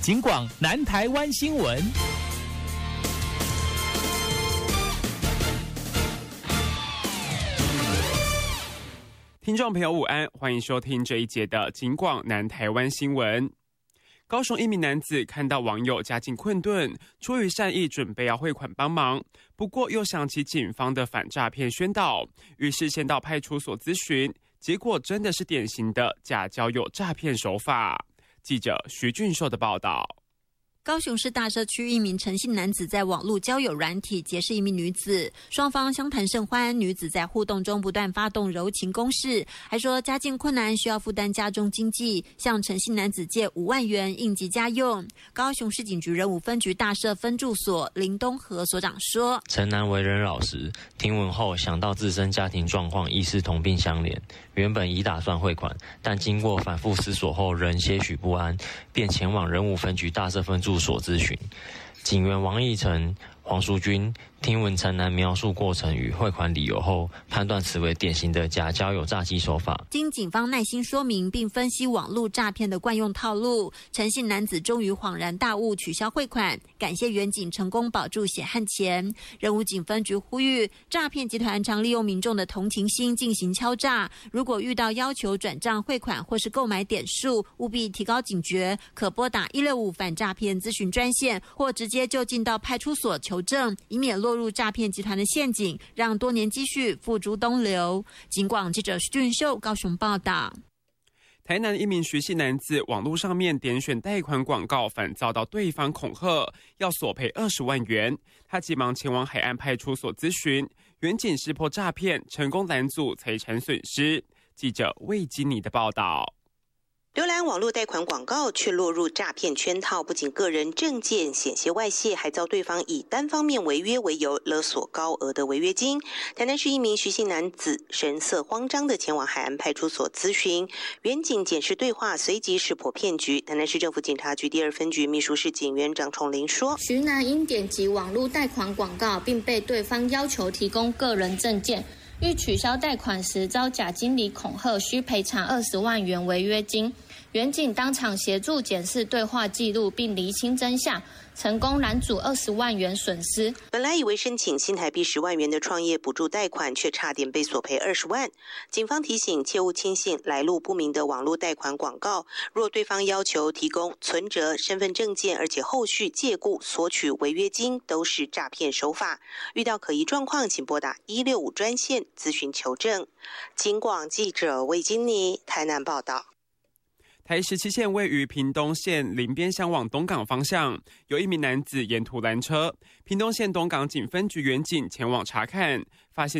警广南台湾新闻。 听众朋友午安，欢迎收听这一节的警广南台湾新闻。高雄一名男子看到网友家境困顿，出于善意准备要汇款帮忙，不过又想起警方的反诈骗宣导，于是先到派出所咨询，结果真的是典型的假交友诈骗手法。记者徐俊寿的报道。 高雄市大社区一名陈姓男子在网络交友软体结识一名女子，双方相谈甚欢，女子在互动中不断发动柔情攻势，还说家境困难需要负担家中经济，向陈姓男子借5万元应急家用。高雄市警局仁武分局大社分驻所林东和所长说， 陈男为人老实，听闻后想到自身家庭状况亦是同病相怜，原本已打算汇款，但经过反复思索后仍些许不安，便前往仁武分局大社分驻所咨询。警员王义成、黄淑君听闻陈男描述过程与汇款理由后，判断此为典型的假交友诈欺手法。 经警方耐心说明并分析网络诈骗的惯用套路，陈姓男子终于恍然大悟，取消汇款，感谢员警成功保住血汗钱。仁武警分局呼吁，诈骗集团常利用民众的同情心进行敲诈，如果遇到要求转账汇款或是购买点数，务必提高警觉，可拨打165反诈骗咨询专线，或直接就近到派出所求证，以免落入诈骗集团的陷阱，让多年积蓄付诸东流。警广记者徐俊秀高雄报道。 台南一名徐姓男子网络上面点选贷款广告，反遭到对方恐吓，要索赔20万元。他急忙前往海岸派出所咨询，员警识破诈骗，成功拦阻财产损失。记者魏基尼的报道。 浏览网络贷款广告却落入诈骗圈套，不仅个人证件险些外泄，还遭对方以单方面违约为由勒索高额的违约金。台南市一名徐姓男子神色慌张地前往海岸派出所咨询，员警检视对话，随即识破骗局。台南市政府警察局第2分局秘书室警员张崇林说， 徐男因点击网络贷款广告，并被对方要求提供个人证件，欲取消贷款时遭假经理恐吓，需赔偿20万元违约金。员警当场协助检视对话记录，并厘清真相，成功拦阻20万元损失。 本来以为申请新台币10万元的创业补助贷款，却差点被索赔20万。警方提醒切勿轻信来路不明的网络贷款广告，若对方要求提供存折、身份证件，而且后续借故索取违约金，都是诈骗手法。遇到可疑状况，请拨打165专线咨询求证。警广记者魏金妮台南报道。 台17线位于屏东县林边乡往东港方向，有一名男子沿途拦车，屏东县东港警分局员警前往查看，发现